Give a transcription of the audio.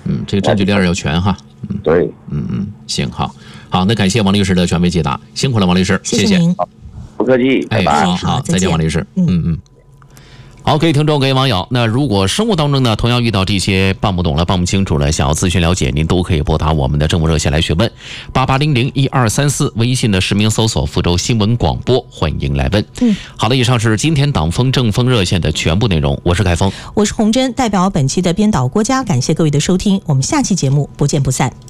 这个证据链要全哈。 对， 行，好，那感谢王律师的权威解答，辛苦了，王律师，谢谢您。 不客气，拜拜。 好，再见，王律师。好，各位听众，各位网友，那如果生活当中呢，同样遇到这些办不懂了、办不清楚了，想要咨询了解，您都可以拨打我们的政务热线来询问，88001234，微信的实名搜索福州新闻广播，欢迎来问。好的，以上是今天党风政风热线的全部内容，我是凯峰， 我是洪真，代表本期的编导郭佳，感谢各位的收听，我们下期节目不见不散。